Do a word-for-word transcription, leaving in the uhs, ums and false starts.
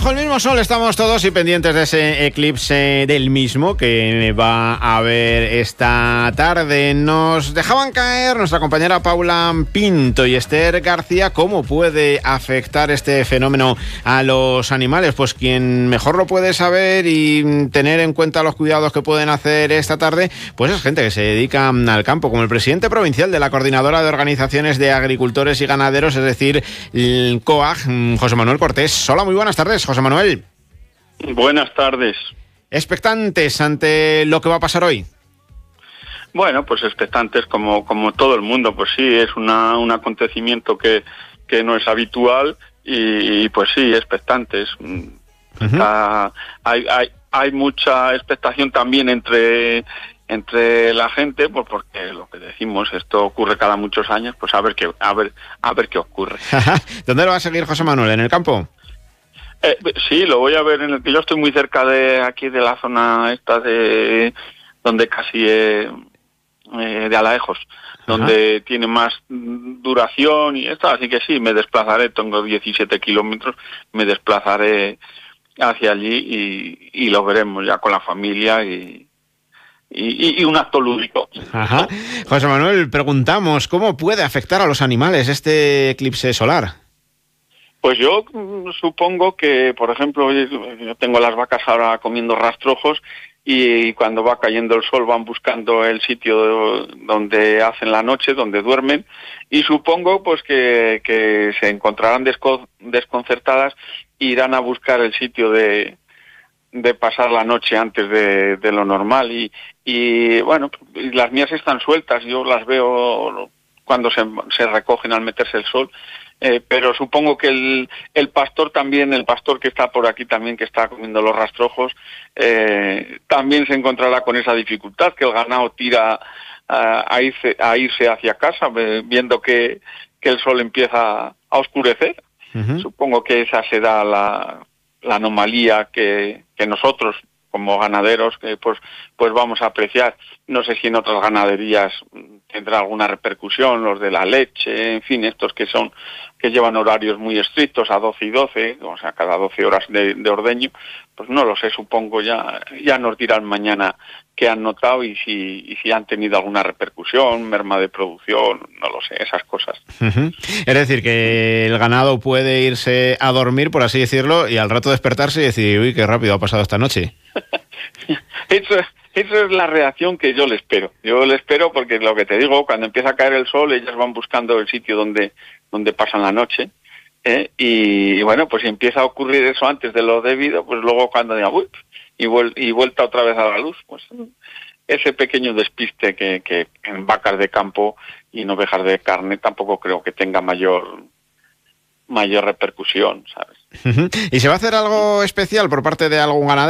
bajo el mismo sol estamos todos y pendientes de ese eclipse del mismo que va a haber esta tarde. Nos dejaban caer nuestra compañera Paula Pinto y Esther García cómo puede afectar este fenómeno a los animales. Pues quien mejor lo puede saber y tener en cuenta los cuidados que pueden hacer esta tarde, pues es gente que se dedica al campo, como el presidente provincial de la Coordinadora de Organizaciones de Agricultores y Ganaderos, es decir, el C O A G, José Manuel Cortés. Hola, muy buenas tardes, José Manuel. Buenas tardes. ¿Expectantes ante lo que va a pasar hoy? Bueno, pues expectantes como, como todo el mundo, pues sí, es una, un acontecimiento que, que no es habitual y, y pues sí, expectantes. Uh-huh. Está, hay, hay, hay mucha expectación también entre... entre la gente, pues porque lo que decimos, esto ocurre cada muchos años, pues a ver qué, a ver, a ver qué ocurre. ¿Dónde lo va a seguir José Manuel? ¿En el campo? Eh, sí, lo voy a ver en el que yo estoy muy cerca de aquí de la zona esta de donde casi eh, eh, de Alaejos, donde Ajá. tiene más duración y esto, así que sí, me desplazaré, tengo diecisiete kilómetros, me desplazaré hacia allí y, y lo veremos ya con la familia y Y, y un acto lúdico. Ajá. José Manuel, preguntamos, ¿cómo puede afectar a los animales este eclipse solar? Pues yo supongo que, por ejemplo, yo tengo las vacas ahora comiendo rastrojos y cuando va cayendo el sol van buscando el sitio donde hacen la noche, donde duermen, y supongo pues que, que se encontrarán desco- desconcertadas e irán a buscar el sitio de... de pasar la noche antes de, de lo normal y, y bueno, las mías están sueltas, yo las veo cuando se, se recogen al meterse el sol, eh, pero supongo que el, el pastor también, el pastor que está por aquí también, que está comiendo los rastrojos, eh, también se encontrará con esa dificultad, que el ganado tira a, a, irse, a irse hacia casa, viendo que, que el sol empieza a oscurecer. Uh-huh. Supongo que esa será la... la anomalía que, que nosotros como ganaderos que pues pues vamos a apreciar. No sé si en otras ganaderías tendrá alguna repercusión, los de la leche, en fin, estos que son que llevan horarios muy estrictos a doce y doce, o sea, cada doce horas de, de ordeño, pues no lo sé, supongo ya ya nos dirán mañana qué han notado y si y si han tenido alguna repercusión, merma de producción, no lo sé, esas cosas. Uh-huh. Es decir, que el ganado puede irse a dormir, por así decirlo, y al rato despertarse y decir, uy, qué rápido ha pasado esta noche. Eso, eso es la reacción que yo le espero. Yo le espero porque lo que te digo, cuando empieza a caer el sol, ellas van buscando el sitio donde, donde pasan la noche, ¿eh? y, y bueno, pues si empieza a ocurrir eso antes de lo debido, pues luego cuando diga, uy, y, vuel- y vuelta otra vez a la luz, pues ese pequeño despiste que, que en vacas de campo y en ovejas de carne tampoco creo que tenga mayor mayor repercusión, ¿sabes? ¿Y se va a hacer algo especial por parte de algún ganadero?